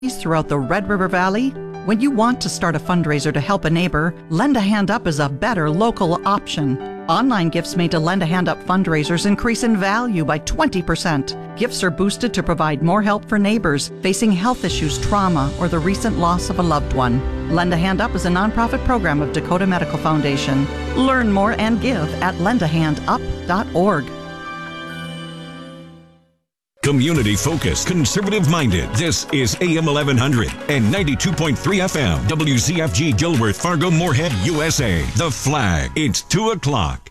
throughout the Red River Valley? When you want to start a fundraiser to help a neighbor, Lend a Hand Up is a better local option. Online gifts made to Lend a Hand Up fundraisers increase in value by 20%. Gifts are boosted to provide more help for neighbors facing health issues, trauma, or the recent loss of a loved one. Lend a Hand Up is a nonprofit program of Dakota Medical Foundation. Learn more and give at lendahandup.org. Community focused, conservative minded. This is AM 1100 and 92.3 FM. WCFG Gilworth, Fargo, Moorhead, USA. The Flag. It's 2 o'clock.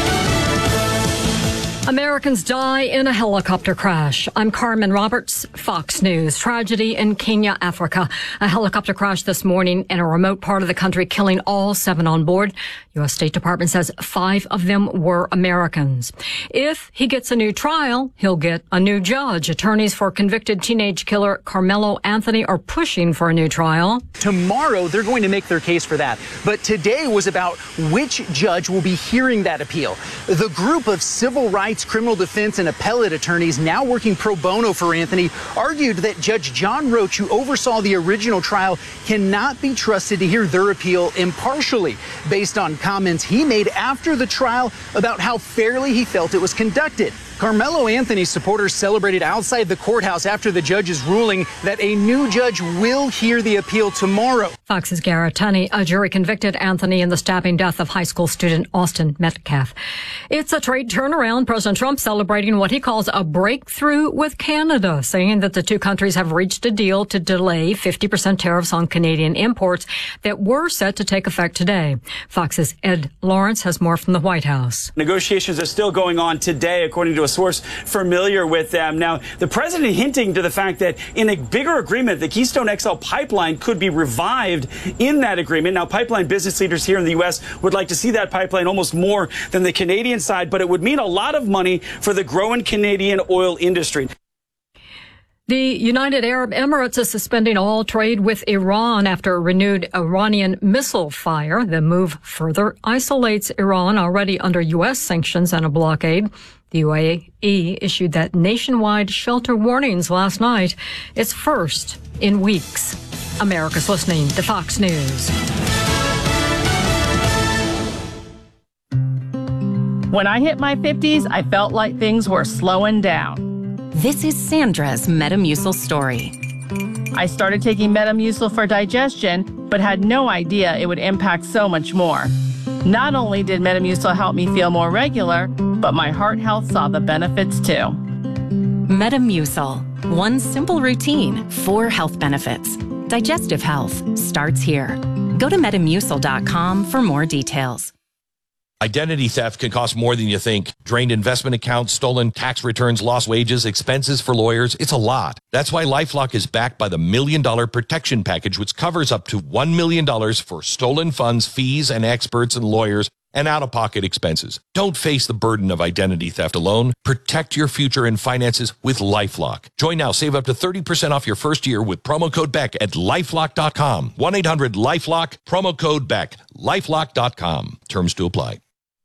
Americans die in a helicopter crash. I'm Carmen Roberts, Fox News. Tragedy in Kenya, Africa. A helicopter crash this morning in a remote part of the country, killing all 7 on board. U.S. State Department says 5 of them were Americans. If he gets a new trial, he'll get a new judge. Attorneys for convicted teenage killer Carmelo Anthony are pushing for a new trial. Tomorrow, they're going to make their case for that. But today was about which judge will be hearing that appeal. The group of civil rights, criminal defense, and appellate attorneys now working pro bono for Anthony argued that Judge John Roach, who oversaw the original trial, cannot be trusted to hear their appeal impartially, based on comments he made after the trial about how fairly he felt it was conducted. Carmelo Anthony's supporters celebrated outside the courthouse after the judge's ruling that a new judge will hear the appeal tomorrow. Fox's Garrett Tunney. A jury convicted Anthony in the stabbing death of high school student Austin Metcalf. It's a trade turnaround. President Trump celebrating what he calls a breakthrough with Canada, saying that the two countries have reached a deal to delay 50% tariffs on Canadian imports that were set to take effect today. Fox's Ed Lawrence has more from the White House. Negotiations are still going on today, according to a source familiar with them. Now, the president hinting to the fact that in a bigger agreement, the Keystone XL pipeline could be revived in that agreement. Now, pipeline business leaders here in the U.S. would like to see that pipeline almost more than the Canadian side, but it would mean a lot of money for the growing Canadian oil industry. The United Arab Emirates is suspending all trade with Iran after renewed Iranian missile fire. The move further isolates Iran, already under U.S. sanctions and a blockade. The UAE issued that nationwide shelter warnings last night. It's first in weeks. America's listening to Fox News. When I hit my 50s, I felt like things were slowing down. This is Sandra's Metamucil story. I started taking Metamucil for digestion, but had no idea it would impact so much more. Not only did Metamucil help me feel more regular, but my heart health saw the benefits too. Metamucil. One simple routine, 4 health benefits. Digestive health starts here. Go to Metamucil.com for more details. Identity theft can cost more than you think. Drained investment accounts, stolen tax returns, lost wages, expenses for lawyers. It's a lot. That's why LifeLock is backed by the $1 Million Protection Package, which covers up to $1 million for stolen funds, fees, and experts and lawyers, and out-of-pocket expenses. Don't face the burden of identity theft alone. Protect your future and finances with LifeLock. Join now. Save up to 30% off your first year with promo code BECK at LifeLock.com. 1-800-LifeLock, promo code BECK, LifeLock.com. Terms to apply.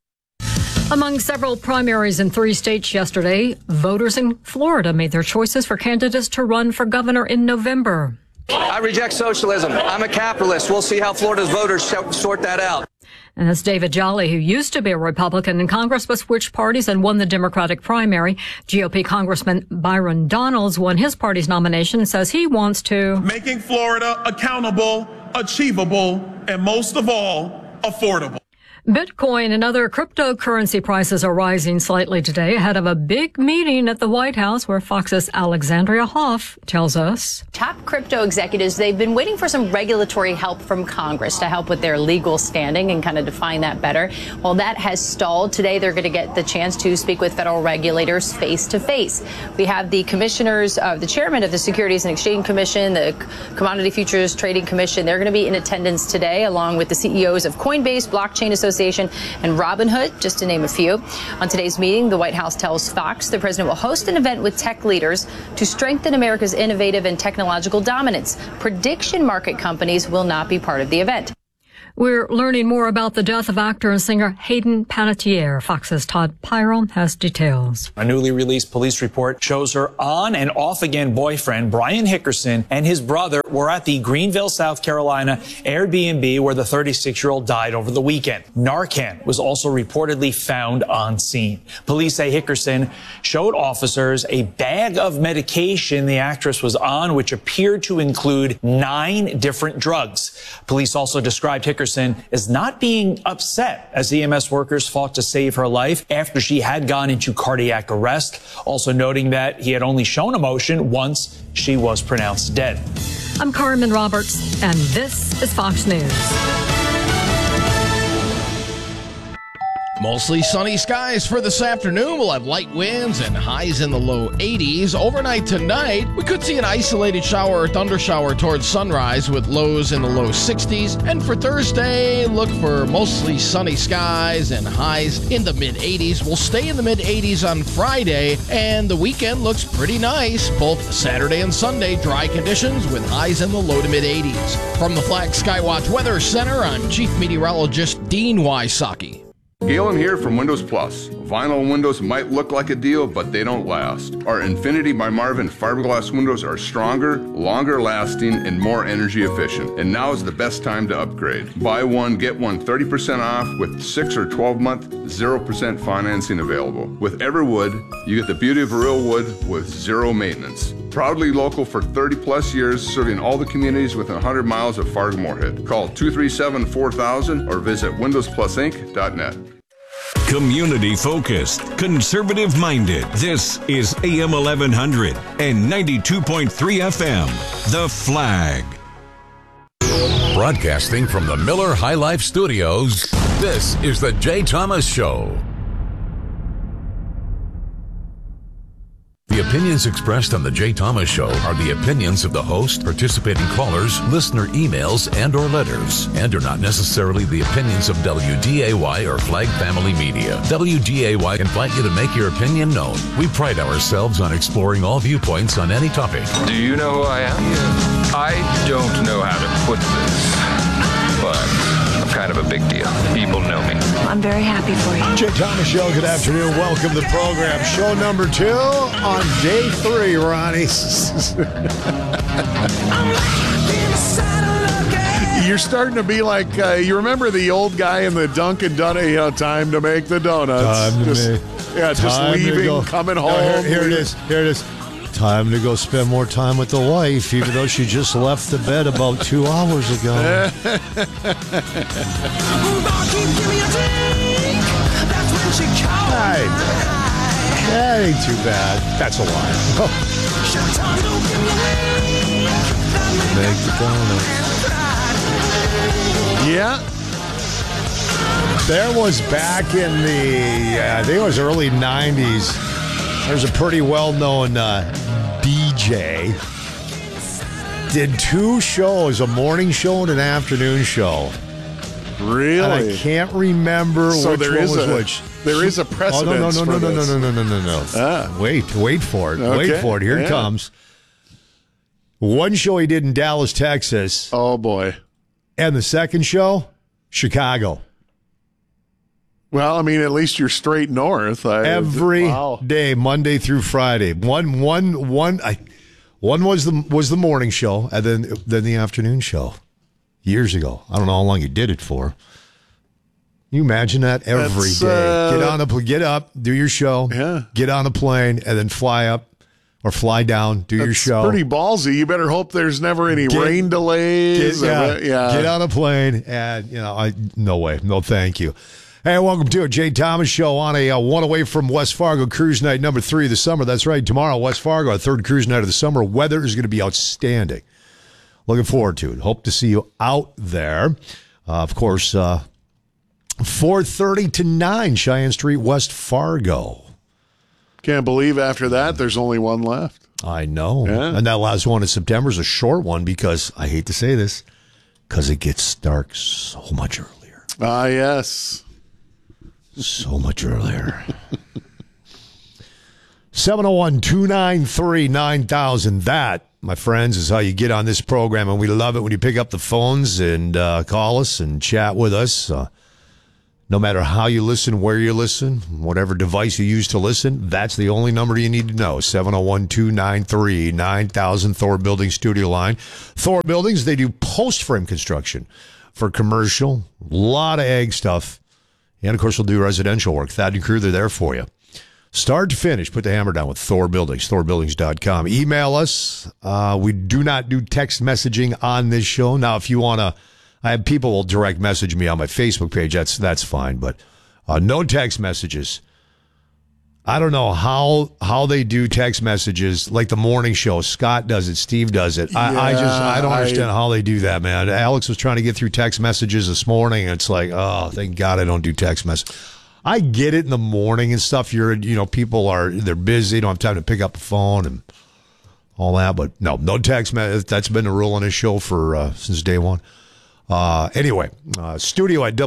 Among several primaries in 3 states yesterday, voters in Florida made their choices for candidates to run for governor in November. I reject socialism. I'm a capitalist. We'll see how Florida's voters sort that out. And that's David Jolly, who used to be a Republican in Congress but switched parties and won the Democratic primary. GOP Congressman Byron Donalds won his party's nomination and says he wants to making Florida accountable, achievable, and most of all, affordable. Bitcoin and other cryptocurrency prices are rising slightly today ahead of a big meeting at the White House, where Fox's Alexandria Hoff tells us. Top crypto executives, they've been waiting for some regulatory help from Congress to help with their legal standing and kind of define that better. Well, that has stalled. Today, they're going to get the chance to speak with federal regulators face to face. We have the commissioners, the chairman of the Securities and Exchange Commission, the Commodity Futures Trading Commission. They're going to be in attendance today, along with the CEOs of Coinbase, Blockchain Association, and Robinhood, just to name a few. On today's meeting, the White House tells Fox the president will host an event with tech leaders to strengthen America's innovative and technological dominance. Prediction market companies will not be part of the event. We're learning more about the death of actor and singer Hayden Panettiere. Fox's Todd Pyron has details. A newly released police report shows her on and off again boyfriend, Brian Hickerson, and his brother were at the Greenville, South Carolina Airbnb where the 36-year-old died over the weekend. Narcan was also reportedly found on scene. Police say Hickerson showed officers a bag of medication the actress was on, which appeared to include 9 different drugs. Police also described Hickerson as not being upset as EMS workers fought to save her life after she had gone into cardiac arrest, also noting that he had only shown emotion once she was pronounced dead. I'm Carmen Roberts, and this is Fox News. Mostly sunny skies for this afternoon. We'll have light winds and highs in the low 80s. Overnight tonight, we could see an isolated shower or thunder shower towards sunrise with lows in the low 60s. And for Thursday, look for mostly sunny skies and highs in the mid 80s. We'll stay in the mid 80s on Friday, and the weekend looks pretty nice. Both Saturday and Sunday, dry conditions with highs in the low to mid 80s. From the Flag Skywatch Weather Center, I'm Chief Meteorologist Dean Wysocki. Galen here from Windows Plus. Vinyl windows might look like a deal, but they don't last. Our Infinity by Marvin fiberglass windows are stronger, longer lasting, and more energy efficient. And now is the best time to upgrade. Buy one, get one 30% off with 6 or 12-month, 0% financing available. With Everwood, you get the beauty of real wood with zero maintenance. Proudly local for 30 plus years, serving all the communities within 100 miles of Fargo-Moorhead. Call 237-4000 or visit windowsplusinc.net. Community focused, conservative minded. This is AM 1100 and 92.3 FM. The Flag. Broadcasting from the Miller High Life Studios, this is the Jay Thomas Show. The opinions expressed on the Jay Thomas Show are the opinions of the host, participating callers, listener emails, and or letters, and are not necessarily the opinions of WDAY or Flag Family Media. WDAY invite you to make your opinion known. We pride ourselves on exploring all viewpoints on any topic. Do you know who I am? I don't know how to put this, but I'm kind of a big deal. People know me. I'm very happy for you. Jay Thomas Show, good afternoon. Welcome to the program. Show number 2 on day 3, Ronnie. You're starting to be like, you remember the old guy in the Dunkin' Donut, time to make the donuts. Just leaving, coming home. Here it is. Time to go spend more time with the wife, even though she just left the bed about 2 hours ago. Hey, that ain't too bad. That's a lie. Make the donuts. Yeah. There was back in the, I think it was early 90s, there's a pretty well-known DJ. Did 2 shows, a morning show and an afternoon show. Really? And I can't remember which one was which. There is a precedence. No. Wait for it. Okay. Wait for it. Here it comes. One show he did in Dallas, Texas. Oh, boy. And the second show, Chicago. Well, I mean, at least you're straight north. Every day, Monday through Friday. One was the morning show, and then the afternoon show. Years ago, I don't know how long you did it for. You imagine that every day. Get up, do your show, get on a plane, and then fly up or fly down, do your show. Pretty ballsy. You better hope there's never any rain delays. Get on a plane, and no way, no thank you. Hey, welcome to a Jay Thomas Show on a one away from West Fargo cruise night number 3 of the summer. That's right, tomorrow, West Fargo, our 3rd cruise night of the summer. Weather is going to be outstanding. Looking forward to it. Hope to see you out there. Of course, 4:30 to 9, Cheyenne Street, West Fargo. Can't believe after that there's only one left. I know. Yeah. And that last one in September is a short one because, I hate to say this, because it gets dark so much earlier. Ah, yes. So much earlier. 701-293-9000. That my friends, is how you get on this program, and we love it when you pick up the phones and call us and chat with us. No matter how you listen, where you listen, whatever device you use to listen, that's the only number you need to know, 701-293-9000, Thor Building Studio Line. Thor Buildings, they do post-frame construction for commercial, a lot of ag stuff, and, of course, we'll do residential work. Thad and crew, they're there for you. Start to finish, put the hammer down with Thor Buildings, thorbuildings.com. Email us. We do not do text messaging on this show. Now, if you want to, I have people will direct message me on my Facebook page. That's fine, but no text messages. I don't know how they do text messages like the morning show. Scott does it. Steve does it. I don't understand how they do that, man. Alex was trying to get through text messages this morning, and it's like, oh, thank God I don't do text messages. I get it in the morning and stuff. People they're busy, don't have time to pick up the phone and all that. But no text message. That's been the rule on this show for since day one. Anyway, studio at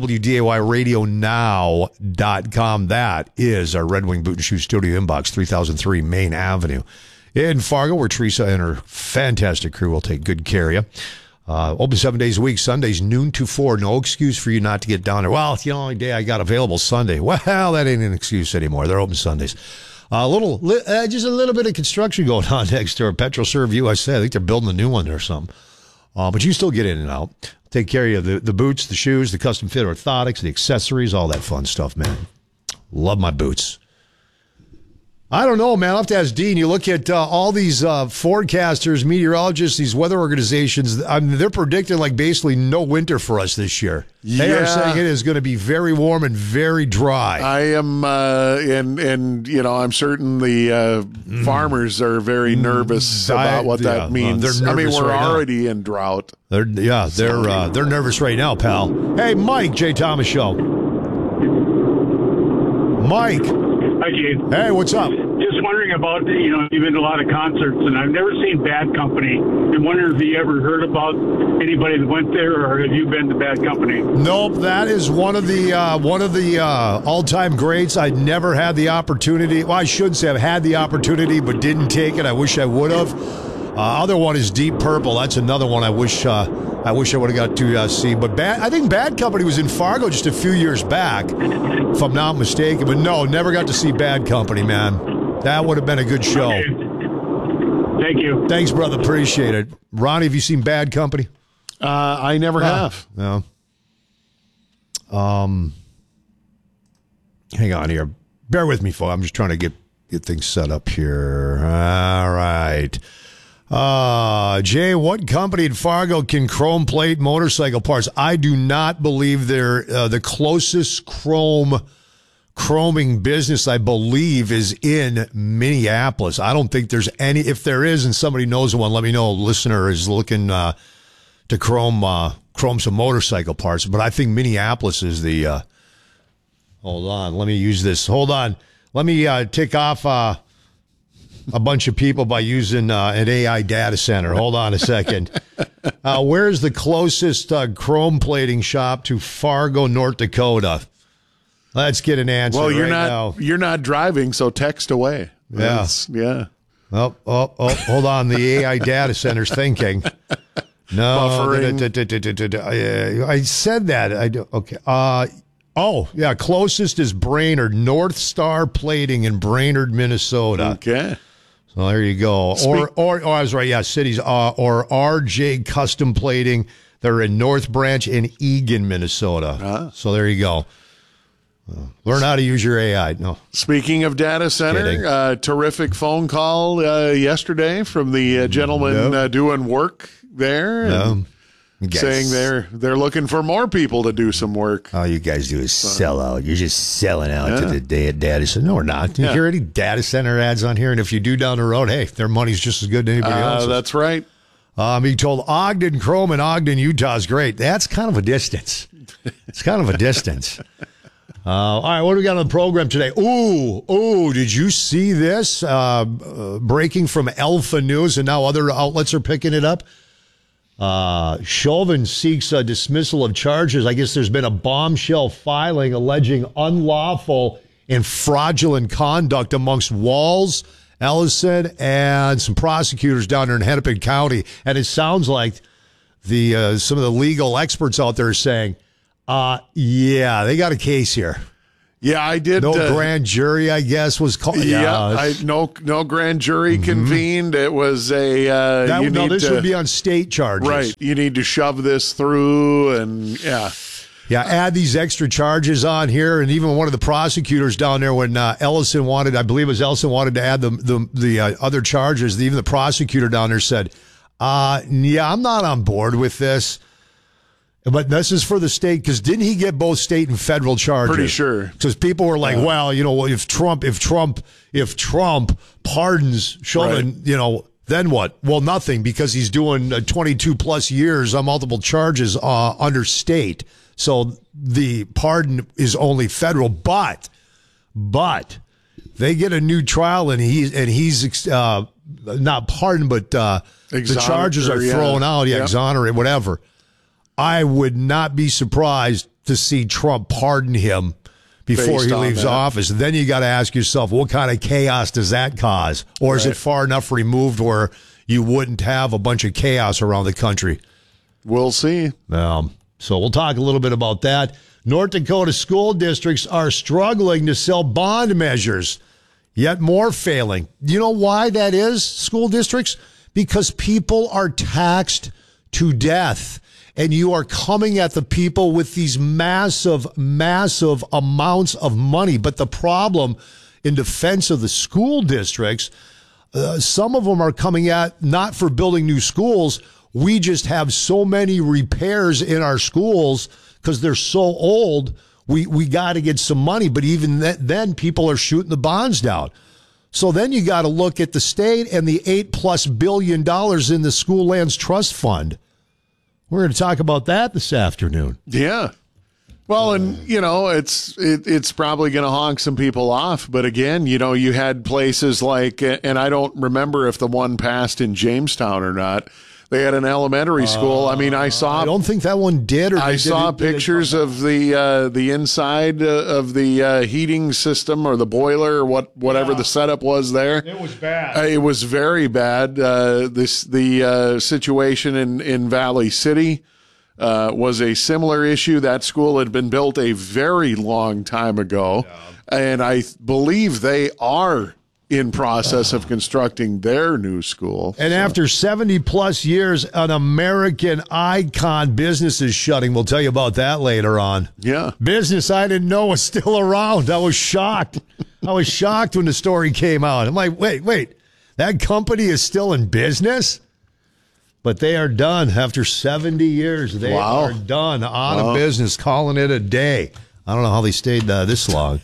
WDAYRadioNow.com. That is our Red Wing Boot and Shoe studio inbox, 3003 Main Avenue in Fargo, where Teresa and her fantastic crew will take good care of you. Open 7 days a week, Sundays noon to 4. No excuse for you not to get down there. Well, the only day I got available Sunday. Well, that ain't an excuse anymore. They're open Sundays. Just a little bit of construction going on next door. PetroServe USA. I think they're building a new one or something. But you still get in and out. Take care of the boots, the shoes, the custom fit orthotics, the accessories, all that fun stuff, man. Love my boots. I don't know, man. I'll have to ask Dean. You look at all these forecasters, meteorologists, these weather organizations, they're predicting like basically no winter for us this year. They are saying it is going to be very warm and very dry. I am, and I'm certain the farmers are very nervous about what that means. We're already in drought. They're nervous right now, pal. Hey, Mike, Jay Thomas Show. Mike. Hi, Jay. Hey, what's up? Just wondering about, you've been to a lot of concerts, and I've never seen Bad Company. I'm wondering if you ever heard about anybody that went there, or have you been to Bad Company? Nope, that is one of the all-time greats. I never had the opportunity. Well, I should say I've had the opportunity, but didn't take it. I wish I would have. Other one is Deep Purple. That's another one I wish I would have got to see. But I think Bad Company was in Fargo just a few years back, if I'm not mistaken. But no, never got to see Bad Company, man. That would have been a good show. Okay. Thank you. Thanks, brother. Appreciate it. Ronnie, have you seen Bad Company? I never have. No. Hang on here. Bear with me, folks. I'm just trying to get things set up here. All right. Jay, what company in Fargo can chrome plate motorcycle parts? I do not believe they're the closest chroming business, I believe, is in Minneapolis. I don't think there's any. If there is and somebody knows one, let me know. A listener is looking to chrome some motorcycle parts, but I think Minneapolis is the hold on, let me use this. Hold on. Let me tick off a bunch of people by using an AI data center. Hold on a second. Where's the closest chrome plating shop to Fargo, North Dakota? Let's get an answer. Well, now. You're not driving, so text away. Yeah. Oh, hold on. The AI data center's thinking. No, I said that. Okay. Closest is Brainerd, North Star Plating in Brainerd, Minnesota. Okay. So there you go. Or I was right. Yeah, cities. Or RJ Custom Plating. They're in North Branch in Eagan, Minnesota. So there you go. Learn how to use your AI. No. Speaking of data center, terrific phone call yesterday from the gentleman doing work there. Saying they're looking for more people to do some work. All you guys do is sell out. You're just selling out to the data center. No, we're not. You hear any data center ads on here? And if you do down the road, hey, their money's just as good as anybody else's. That's right. He told Ogden Chrome in Ogden, Utah is great. That's kind of a distance. It's kind of a distance. All right, what do we got on the program today? Ooh, did you see this? Breaking from Alpha News, and now other outlets are picking it up. Chauvin seeks a dismissal of charges. I guess there's been a bombshell filing alleging unlawful and fraudulent conduct amongst Walz Ellison and some prosecutors down there in Hennepin County. And it sounds like some of the legal experts out there are saying, yeah, they got a case here. Yeah, I did. No grand jury, I guess, was called. No grand jury convened. It was a. This would be on state charges. Right. You need to shove this through, and yeah. Yeah, add these extra charges on here, and even one of the prosecutors down there, when Ellison wanted to add the other charges, even the prosecutor down there said, yeah, I'm not on board with this. But this is for the state, because didn't he get both state and federal charges? Pretty sure. Because people were like, well, if Trump pardons Chauvin, then what? Well, nothing, because he's doing 22 plus years on multiple charges under state. So the pardon is only federal, but they get a new trial, and he's not pardoned, but the charges are thrown out, exonerate, whatever. I would not be surprised to see Trump pardon him before he leaves office. And then you got to ask yourself, what kind of chaos does that cause? Or is it far enough removed where you wouldn't have a bunch of chaos around the country? We'll see. So we'll talk a little bit about that. North Dakota school districts are struggling to sell bond measures, yet more failing. Do you know why that is, school districts? Because people are taxed to death. And you are coming at the people with these massive amounts of money. But the problem, in defense of the school districts, some of them are coming at not for building new schools. We just have so many repairs in our schools because they're so old. We got to get some money. But even then, people are shooting the bonds down. So then you got to look at the state and the $8+ billion in the School Lands Trust Fund. We're going to talk about that this afternoon. Yeah. Well, and, it's probably going to honk some people off. But again, you had places like, and I don't remember if the one passed in Jamestown or not. They had an elementary school. I don't think that one did. I saw pictures of the inside of the heating system or the boiler or whatever the setup was there. It was bad. It was very bad. The situation in Valley City was a similar issue. That school had been built a very long time ago, and I believe they are in process of constructing their new school. And after 70 plus years, an American icon business is shutting. We'll tell you about that later on. Yeah. Business I didn't know was still around. I was shocked. when the story came out. I'm like, wait, that company is still in business? But they are done after 70 years. They are done, out of business, calling it a day. I don't know how they stayed this long.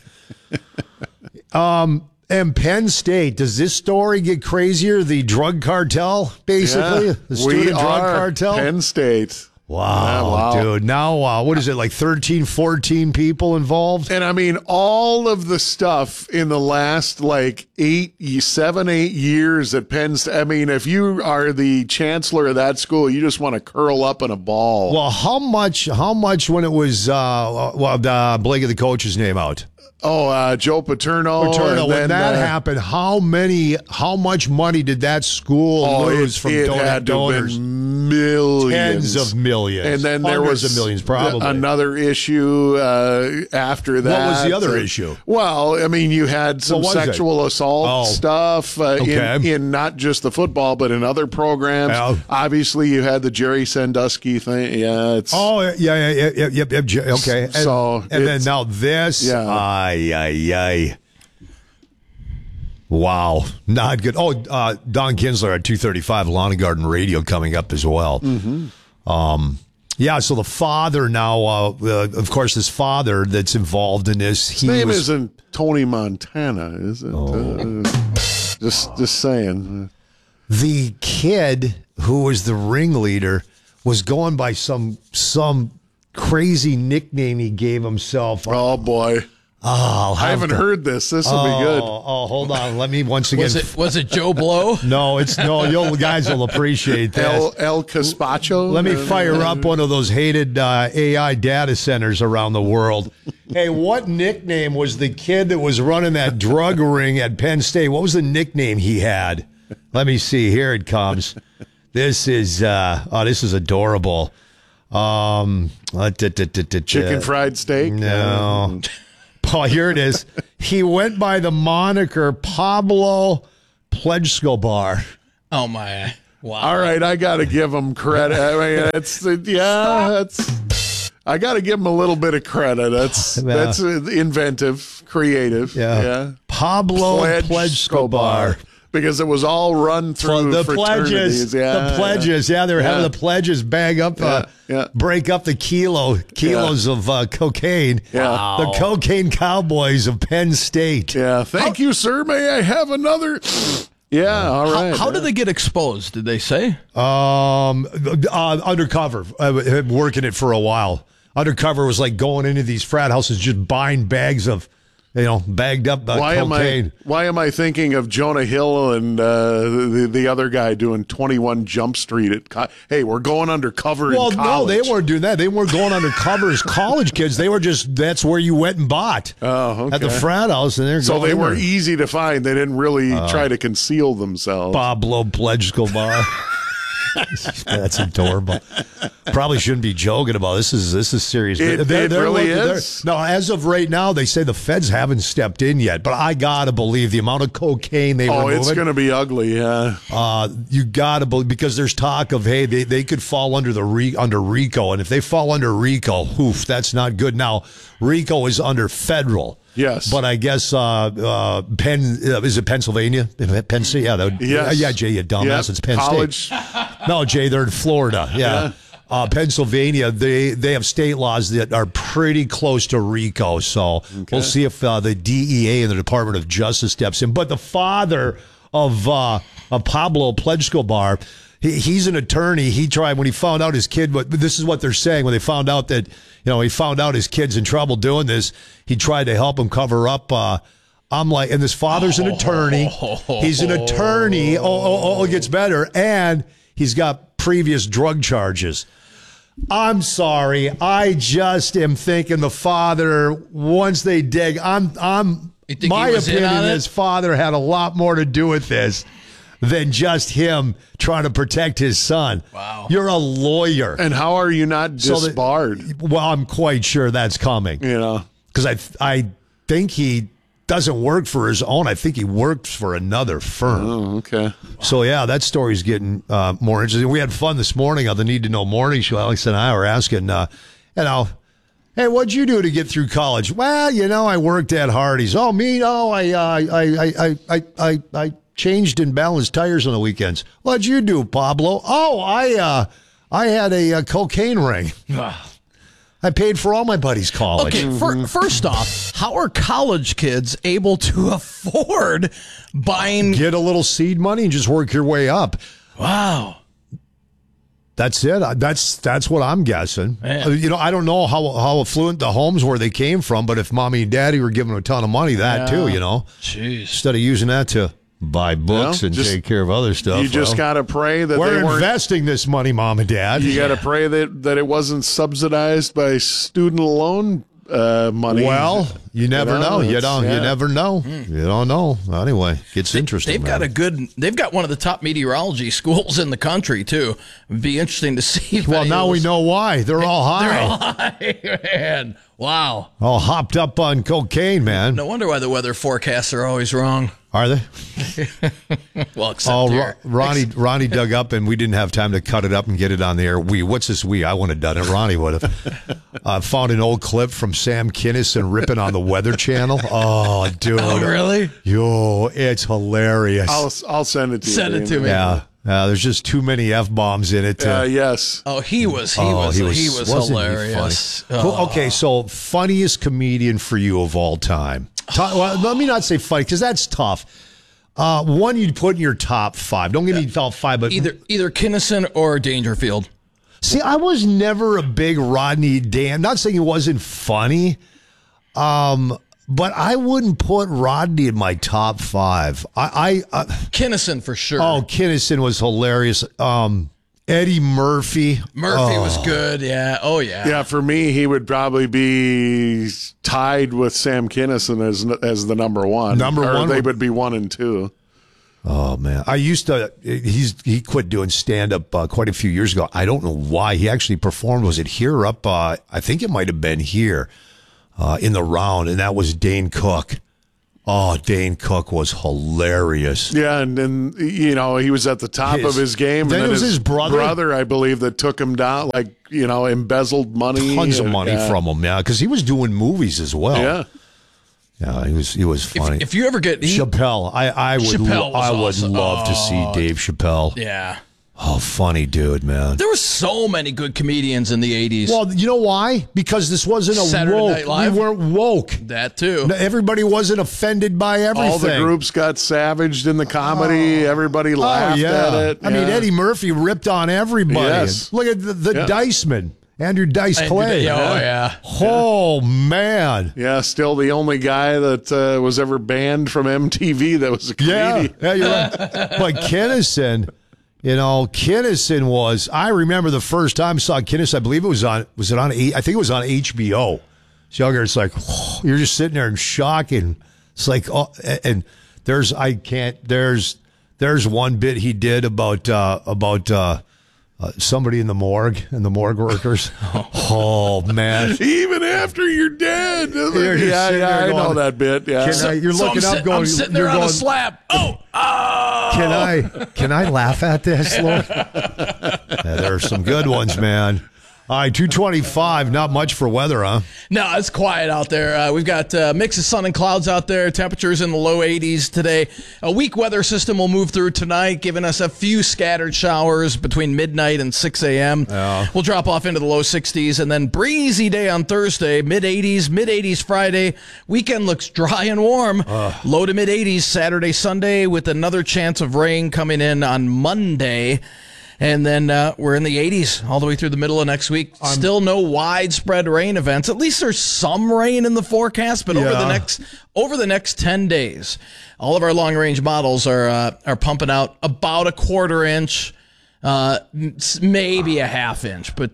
And Penn State, does this story get crazier? The drug cartel, basically? Yeah, the student drug cartel? Penn State. Wow, dude. Now, what is it, like 13, 14 people involved? And all of the stuff in the last 8 years at Penn State. If you are the chancellor of that school, you just want to curl up in a ball. Well, how much when it was, Blake, the coach's name out? Joe Paterno. When that happened, how much money did that school lose from donors? Millions. Tens of millions. And then there was of millions, probably. Another issue after that. What was the other issue? Well, you had some sexual assault stuff in not just the football, but in other programs. Obviously, you had the Jerry Sandusky thing. Yeah. Yep. Okay. And then now this. Yeah. Wow, not good. Don Kinsler at 2:35, Lawn and Garden Radio coming up as well. Mm-hmm. So the father now, of course, this father that's involved in this. His name isn't Tony Montana, is it? Just saying. The kid who was the ringleader was going by some crazy nickname he gave himself. Oh boy. I haven't heard this. This will be good. Hold on. Let me once again. Was it Joe Blow? No, you guys will appreciate this. El Caspacho? Let me fire up one of those hated AI data centers around the world. Hey, what nickname was the kid that was running that drug ring at Penn State? What was the nickname he had? Let me see. Here it comes. This is adorable. Chicken fried steak? No. Oh, here it is. He went by the moniker Pablo Plejskobar. Oh, my. Wow. All right, I got to give him credit. I mean, I got to give him a little bit of credit. That's inventive, creative. Yeah. Pablo Plejskobar. Because it was all run through the fraternities. pledges. The pledges. Yeah, they were having the pledges bag up, break up the kilos of cocaine. Yeah. Wow. The cocaine cowboys of Penn State. Yeah. Thank you, sir. May I have another? Yeah, all right. How did they get exposed, did they say? Undercover. Working it for a while. Undercover was like going into these frat houses, just buying bags of, bagged up cocaine. Why am I thinking of Jonah Hill and the other guy doing 21 Jump Street? Hey, we're going undercover in college. No, they weren't doing that. They weren't going undercover as college kids. They were that's where you went and bought. Oh, okay. At the frat house. And so they were easy to find. They didn't really try to conceal themselves. Pablo Plejskobar. That's adorable. Probably shouldn't be joking about this. This is serious. It really is. No, as of right now, they say the feds haven't stepped in yet. But I gotta believe the amount of cocaine they were moving. It's going to be ugly. Yeah. You gotta believe, because there's talk of they could fall under under RICO, and if they fall under RICO, that's not good. Now RICO is under federal. Yes, but I guess is it Pennsylvania? Penn State, yeah, Jay, you dumbass. Yep. It's Penn State. No, Jay, they're in Florida. Yeah. Pennsylvania, they have state laws that are pretty close to RICO. So we'll see if the DEA and the Department of Justice steps in. But the father of Pablo Plejskobar, he's an attorney. He tried when he found out his kid. But this is what they're saying when they found out that he found out his kid's in trouble doing this. He tried to help him cover up. I'm like, and this father's an attorney. He's an attorney. It gets better, and he's got previous drug charges. I'm sorry. I just am thinking the father, once they dig, my opinion, his father had a lot more to do with this than just him trying to protect his son. Wow. You're a lawyer. And how are you not disbarred? Well, I'm quite sure that's coming. Because I think he doesn't work for his own. I think he works for another firm. Oh, okay. So, yeah, that story's getting more interesting. We had fun this morning on the Need to Know Morning Show. Alex and I were asking, hey, what'd you do to get through college? Well, I worked at Hardee's. Oh, me? No, I changed and balanced tires on the weekends. What'd you do, Pablo? Oh, I had a cocaine ring. I paid for all my buddies' college. Okay, first off, how are college kids able to afford buying? Get a little seed money and just work your way up. Wow. That's it. That's what I'm guessing. Man. I don't know how affluent the homes where they came from, but if mommy and daddy were giving them a ton of money, too, Jeez. Instead of using that to buy books and take care of other stuff. You just got to pray that we're investing this money, Mom and Dad. You got to pray that it wasn't subsidized by student loan money. Well, you never know. You never know. You don't know. Anyway, it's interesting. They've got one of the top meteorology schools in the country too. It'd be interesting to see. Well, now we know why. They're all high. They're all high, man. Wow. All hopped up on cocaine, man. No wonder why the weather forecasts are always wrong. Are they? Well, except here. Ronnie dug up, and we didn't have time to cut it up and get it on the air. What's this we? I wouldn't have done it. Ronnie would have. Found an old clip from Sam Kinison ripping on the Weather Channel. Oh, dude. Oh, really? Yo, it's hilarious. I'll send it to you. Send it to me. Yeah. There's just too many F-bombs in it. Yes. Oh, he was hilarious. Okay, so funniest comedian for you of all time. Well, let me not say funny, because that's tough. One you'd put in your top 5. Don't give me top 5, but either Kinison or Dangerfield. See, I was never a big Rodney Dan. Not saying he wasn't funny, but I wouldn't put Rodney in my top 5. Kinison for sure. Oh, Kinison was hilarious. And Eddie Murphy. Murphy was good. Yeah. Oh, yeah. Yeah, for me, he would probably be tied with Sam Kinison as the number one. They would be 1 and 2. Oh, man. I used to, he quit doing stand-up quite a few years ago. I don't know why. He actually performed, was it here up? I think it might have been here in the Round, and that was Dane Cook. Oh, Dane Cook was hilarious. Yeah, and then, he was at the top of his game. Then and it was his brother, I believe, that took him down, embezzled money. Tons of money from him, yeah, because he was doing movies as well. Yeah. Yeah, he was funny. If you ever get Chappelle, I would love to see Dave Chappelle. Yeah. Oh, funny dude, man. There were so many good comedians in the 80s. Well, you know why? Because this wasn't a Saturday woke. Night Live? We weren't woke. That too. Everybody wasn't offended by everything. All the groups got savaged in the comedy. Everybody laughed at it. I mean, Eddie Murphy ripped on everybody. Yes. Look at the Diceman. Andrew Dice Clay. Oh, yeah. Oh, man. Yeah, still the only guy that was ever banned from MTV that was a comedian. Yeah, you're right. But Kinison, Kinison was, I remember the first time I saw Kinison, I believe I think it was on HBO. So it's like, you're just sitting there in shock, and it's like, and there's one bit he did about somebody in the morgue and the morgue workers. Oh, man. Even after you're dead. I know that bit. Yeah. You're looking up going, I'm sitting there on a slab. Can I laugh at this, Lord? There are some good ones, man. All right, 225, not much for weather, huh? No, it's quiet out there. We've got a mix of sun and clouds out there. Temperatures in the low 80s today. A weak weather system will move through tonight, giving us a few scattered showers between midnight and 6 a.m. Yeah. We'll drop off into the low 60s, and then breezy day on Thursday, mid-80s Friday. Weekend looks dry and warm. Low to mid-80s Saturday, Sunday, with another chance of rain coming in on Monday. And then we're in the 80s all the way through the middle of next week. Still no widespread rain events. At least there's some rain in the forecast, but over the next 10 days, all of our long range models are pumping out about a quarter inch, maybe a half inch, but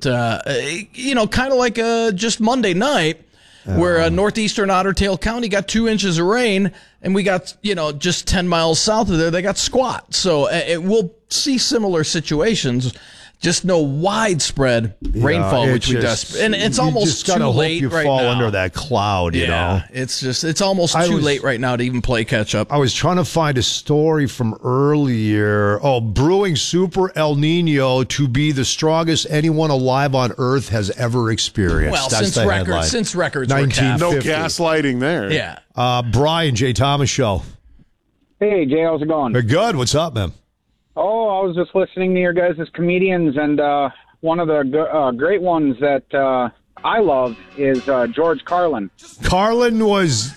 kind of like just Monday night. Where northeastern Otter Tail County got 2 inches of rain, and we got, just 10 miles south of there, they got squat. So we'll see similar situations, just no widespread rainfall, which we desperate. And it's almost too late right now. You fall under that cloud, you know. It's almost too late right now to even play catch up. I was trying to find a story from earlier. Oh, brewing super El Nino to be the strongest anyone alive on Earth has ever experienced. Well, That's since records were kept. No gaslighting there. Yeah. Brian, Jay Thomas Show. Hey, Jay, how's it going? Good. What's up, man? Oh, I was just listening to your guys' comedians, and one of the great ones that I love is George Carlin. Carlin was,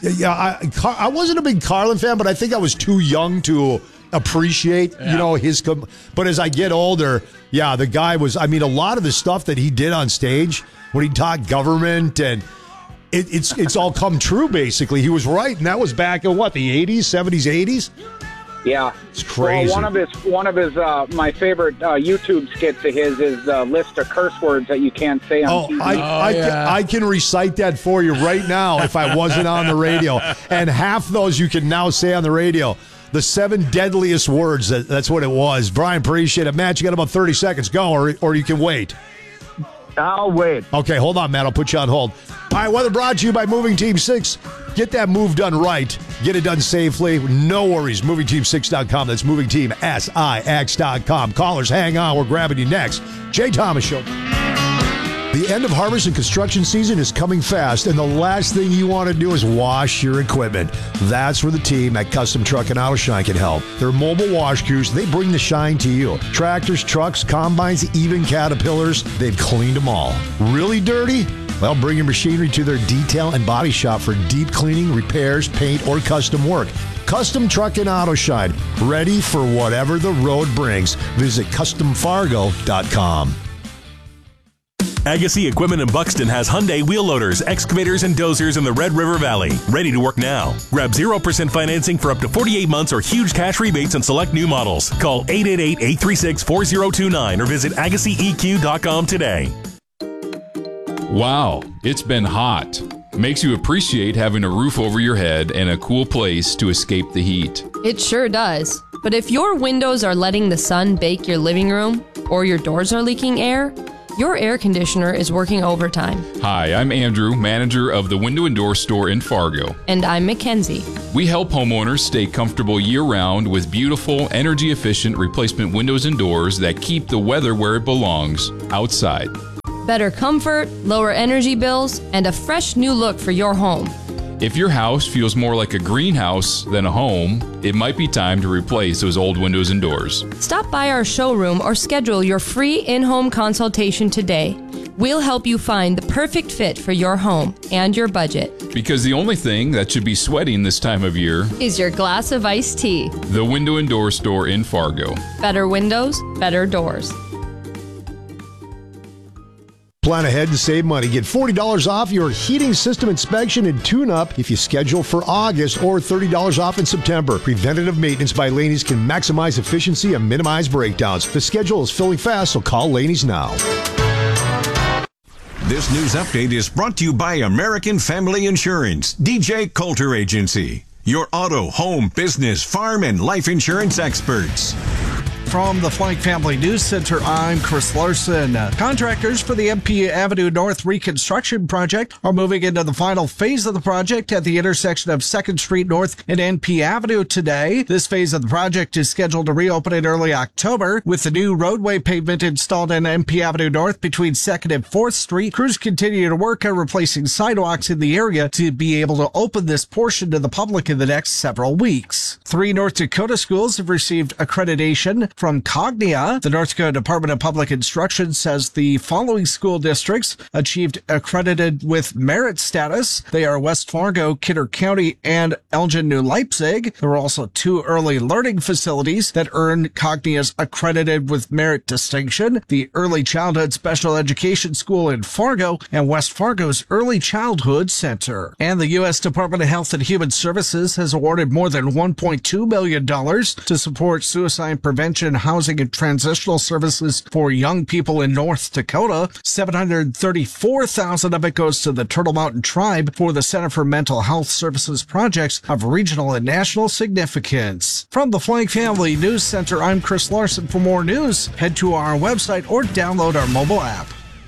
I wasn't a big Carlin fan, but I think I was too young to appreciate, his. But as I get older, the guy was. I mean, a lot of the stuff that he did on stage when he taught government and. It's all come true, basically. He was right, and that was back in, the 80s, 70s, 80s? Yeah. It's crazy. Well, one of his my favorite YouTube skits of his is the list of curse words that you can't say on TV. I can recite that for you right now if I wasn't on the radio. And half those you can now say on the radio. The 7 deadliest words, that's what it was. Brian, appreciate it. Matt, you got about 30 seconds. Go, or you can wait. I'll wait. Okay, hold on, Matt. I'll put you on hold. All right, weather brought to you by Moving Team 6. Get that move done right. Get it done safely. No worries. MovingTeam6.com. That's MovingTeamSIX.com. Callers, hang on. We're grabbing you next. Jay Thomas Show. The end of harvest and construction season is coming fast, and the last thing you want to do is wash your equipment. That's where the team at Custom Truck and Auto Shine can help. Their mobile wash crews, they bring the shine to you. Tractors, trucks, combines, even Caterpillars, they've cleaned them all. Really dirty? Well, bring your machinery to their detail and body shop for deep cleaning, repairs, paint, or custom work. Custom Truck and Auto Shine, ready for whatever the road brings. Visit CustomFargo.com. Agassi Equipment in Buxton has Hyundai wheel loaders, excavators, and dozers in the Red River Valley. Ready to work now. Grab 0% financing for up to 48 months or huge cash rebates on select new models. Call 888-836-4029 or visit AgassiEQ.com today. Wow, it's been hot. Makes you appreciate having a roof over your head and a cool place to escape the heat. It sure does. But if your windows are letting the sun bake your living room or your doors are leaking air, your air conditioner is working overtime. Hi, I'm Andrew, manager of the Window and Door Store in Fargo. And I'm Mackenzie. We help homeowners stay comfortable year-round with beautiful, energy-efficient replacement windows and doors that keep the weather where it belongs, outside. Better comfort, lower energy bills, and a fresh new look for your home. If your house feels more like a greenhouse than a home, it might be time to replace those old windows and doors. Stop by our showroom or schedule your free in-home consultation today. We'll help you find the perfect fit for your home and your budget. Because the only thing that should be sweating this time of year is your glass of iced tea. The Window and Door Store in Fargo. Better windows, better doors. Plan ahead and save money. Get $40 off your heating system inspection and tune-up if you schedule for August, or $30 off in September. Preventative maintenance by Laney's can maximize efficiency and minimize breakdowns. The schedule is filling fast, so call Laney's now. This news update is brought to you by American Family Insurance, DJ Coulter Agency, your auto, home, business, farm, and life insurance experts. From the Flank Family News Center, I'm Chris Larson. Contractors for the MP Avenue North reconstruction project are moving into the final phase of the project at the intersection of 2nd Street North and NP Avenue today. This phase of the project is scheduled to reopen in early October. With the new roadway pavement installed in NP Avenue North between 2nd and 4th Street, crews continue to work on replacing sidewalks in the area to be able to open this portion to the public in the next several weeks. 3 North Dakota schools have received accreditation from Cognia. The North Dakota Department of Public Instruction says the following school districts achieved accredited with merit status. They are West Fargo, Kidder County, and Elgin, New Leipzig. There were also 2 early learning facilities that earned Cognia's accredited with merit distinction: the Early Childhood Special Education School in Fargo and West Fargo's Early Childhood Center. And the U.S. Department of Health and Human Services has awarded more than $1.2 million to support suicide prevention, housing, and transitional services for young people in North Dakota. $734,000 of it goes to the Turtle Mountain Tribe for the Center for Mental Health Services projects of regional and national significance. From the Flank Family News Center, I'm Chris Larson. For more news, head to our website or download our mobile app.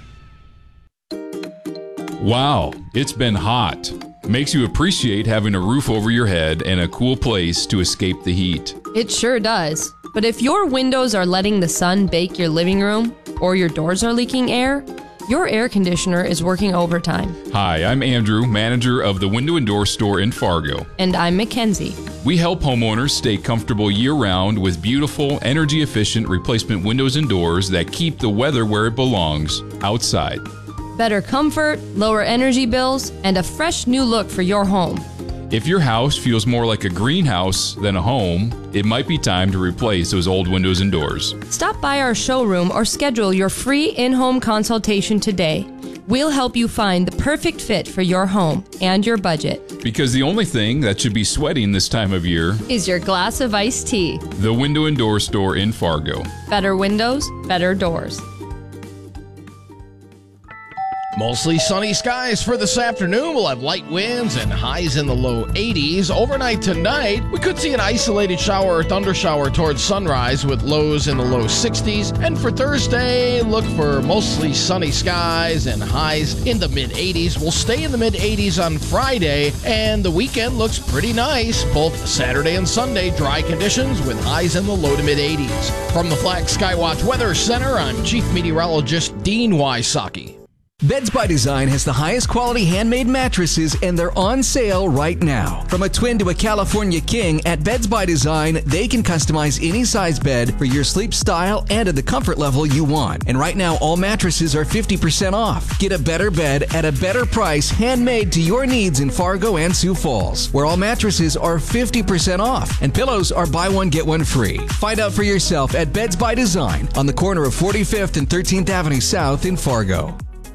Wow, it's been hot. Makes you appreciate having a roof over your head and a cool place to escape the heat. It sure does. But if your windows are letting the sun bake your living room or your doors are leaking air, your air conditioner is working overtime. Hi, I'm Andrew, manager of the Window and Door Store in Fargo. And I'm Mackenzie. We help homeowners stay comfortable year-round with beautiful, energy-efficient replacement windows and doors that keep the weather where it belongs, outside. Better comfort, lower energy bills, and a fresh new look for your home. If your house feels more like a greenhouse than a home, it might be time to replace those old windows and doors. Stop by our showroom or schedule your free in-home consultation today. We'll help you find the perfect fit for your home and your budget. Because the only thing that should be sweating this time of year is your glass of iced tea. The Window and Door Store in Fargo. Better windows, better doors. Mostly sunny skies for this afternoon. We'll have light winds and highs in the low 80s. Overnight tonight, we could see an isolated shower or thundershower towards sunrise with lows in the low 60s. And for Thursday, look for mostly sunny skies and highs in the mid-80s. We'll stay in the mid-80s on Friday, and the weekend looks pretty nice. Both Saturday and Sunday, dry conditions with highs in the low to mid-80s. From the Flag Skywatch Weather Center, I'm Chief Meteorologist Dean Wysocki. Beds by Design has the highest quality handmade mattresses, and they're on sale right now. From a twin to a California king, at Beds by Design, they can customize any size bed for your sleep style and at the comfort level you want. And right now, all mattresses are 50% off. Get a better bed at a better price, handmade to your needs in Fargo and Sioux Falls, where all mattresses are 50% off and pillows are buy one, get one free. Find out for yourself at Beds by Design on the corner of 45th and 13th Avenue South in Fargo.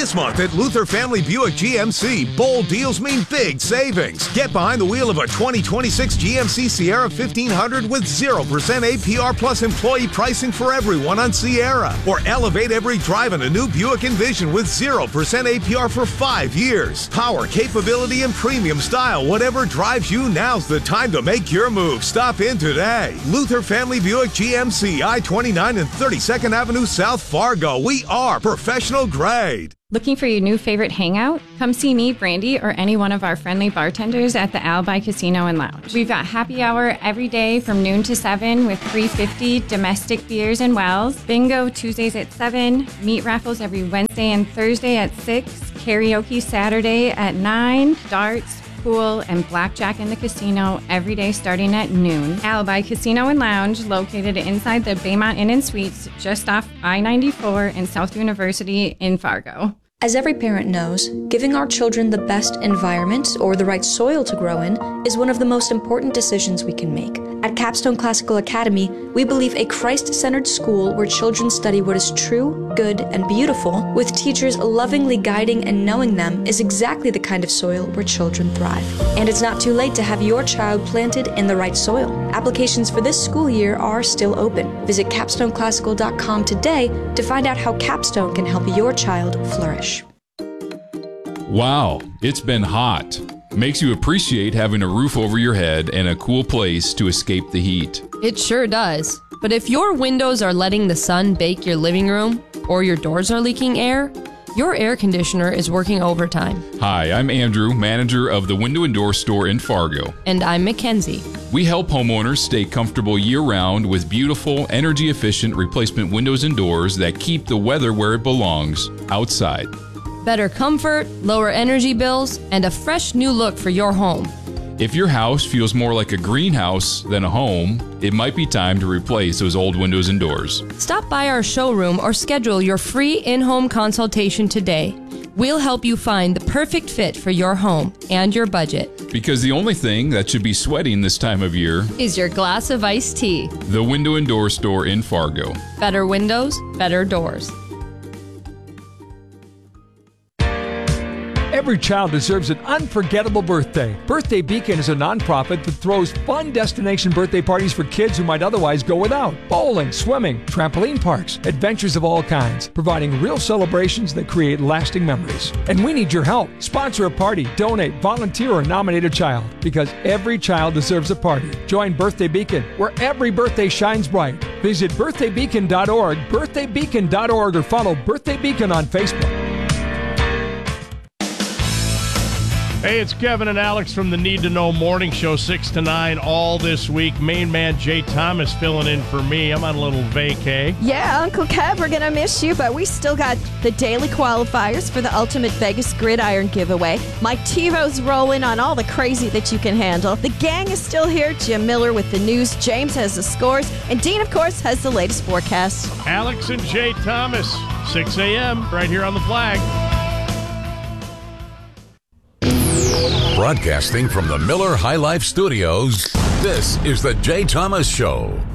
This month at Luther Family Buick GMC, bold deals mean big savings. Get behind the wheel of a 2026 GMC Sierra 1500 with 0% APR plus employee pricing for everyone on Sierra. Or elevate every drive in a new Buick Envision with 0% APR for 5 years. Power, capability, and premium style. Whatever drives you, now's the time to make your move. Stop in today. Luther Family Buick GMC, I-29 and 32nd Avenue South, Fargo. We are professional grade. Looking for your new favorite hangout? Come see me, Brandy, or any one of our friendly bartenders at the Alibi Casino and Lounge. We've got happy hour every day from noon to 7 with $3.50 domestic beers and wells. Bingo Tuesdays at 7. Meat raffles every Wednesday and Thursday at 6. Karaoke Saturday at 9. Darts, pool, and blackjack in the casino every day starting at noon. Alibi Casino and Lounge, located inside the Baymont Inn and Suites, just off I-94 and South University in Fargo. As every parent knows, giving our children the best environment or the right soil to grow in is one of the most important decisions we can make. At Capstone Classical Academy, we believe a Christ-centered school where children study what is true, good, and beautiful, with teachers lovingly guiding and knowing them, is exactly the kind of soil where children thrive. And it's not too late to have your child planted in the right soil. Applications for this school year are still open. Visit capstoneclassical.com today to find out how Capstone can help your child flourish. Wow, it's been hot. Makes you appreciate having a roof over your head and a cool place to escape the heat. It sure does. But if your windows are letting the sun bake your living room, or your doors are leaking air, your air conditioner is working overtime. Hi, I'm Andrew, manager of the Window and Door Store in Fargo. And I'm Mackenzie. We help homeowners stay comfortable year-round with beautiful, energy-efficient replacement windows and doors that keep the weather where it belongs, outside. Better comfort, lower energy bills, and a fresh new look for your home. If your house feels more like a greenhouse than a home, it might be time to replace those old windows and doors. Stop by our showroom or schedule your free in-home consultation today. We'll help you find the perfect fit for your home and your budget. Because the only thing that should be sweating this time of year is your glass of iced tea. The Window and Door Store in Fargo. Better windows, better doors. Every child deserves an unforgettable birthday. Birthday Beacon is a nonprofit that throws fun destination birthday parties for kids who might otherwise go without. Bowling, swimming, trampoline parks, adventures of all kinds, providing real celebrations that create lasting memories. And we need your help. Sponsor a party, donate, volunteer, or nominate a child, because every child deserves a party. Join Birthday Beacon, where every birthday shines bright. Visit birthdaybeacon.org, birthdaybeacon.org, or follow Birthday Beacon on Facebook. Hey, it's Kevin and Alex from the Need to Know Morning Show, 6 to 9 all this week. Main man Jay Thomas filling in for me. I'm on a little vacay. Yeah, Uncle Kev, we're going to miss you, but we still got the daily qualifiers for the Ultimate Vegas Gridiron giveaway. Mike Tivo's rolling on all the crazy that you can handle. The gang is still here. Jim Miller with the news. James has the scores. And Dean, of course, has the latest forecast. Alex and Jay Thomas, 6 a.m. right here on the Flag. Broadcasting from the Miller High Life Studios, this is the Jay Thomas Show.